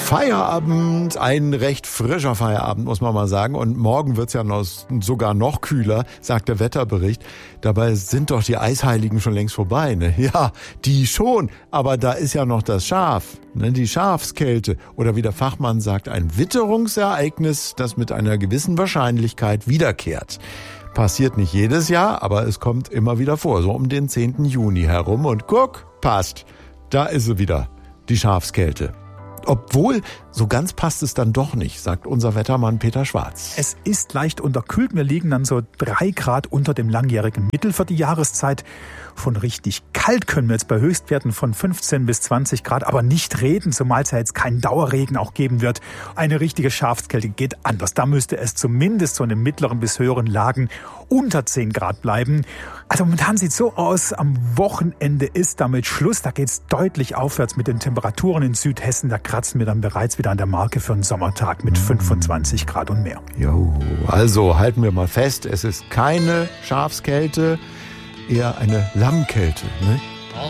Feierabend, ein recht frischer Feierabend, muss man mal sagen. Und morgen wird's ja sogar noch kühler, sagt der Wetterbericht. Dabei sind doch die Eisheiligen schon längst vorbei, ne? Ja, die schon. Aber da ist ja noch das Schaf, ne? Die Schafskälte. Oder wie der Fachmann sagt, ein Witterungsereignis, das mit einer gewissen Wahrscheinlichkeit wiederkehrt. Passiert nicht jedes Jahr, aber es kommt immer wieder vor. So um den 10. Juni herum. Und guck, passt. Da ist sie wieder, die Schafskälte. Obwohl, so ganz passt es dann doch nicht, sagt unser Wettermann Peter Schwarz. Es ist leicht unterkühlt. Wir liegen dann so 3 Grad unter dem langjährigen Mittel für die Jahreszeit. Von richtig kalt können wir jetzt bei Höchstwerten von 15 bis 20 Grad aber nicht reden, zumal es ja jetzt keinen Dauerregen auch geben wird. Eine richtige Schafskälte geht anders. Da müsste es zumindest so in den mittleren bis höheren Lagen unter 10 Grad bleiben. Also momentan sieht es so aus, am Wochenende ist damit Schluss. Da geht es deutlich aufwärts mit den Temperaturen in Südhessen. Da kratzen wir dann bereits wieder an der Marke für einen Sommertag mit 25 Grad und mehr. Jo, also halten wir mal fest, es ist keine Schafskälte, eher eine Lammkälte, ne?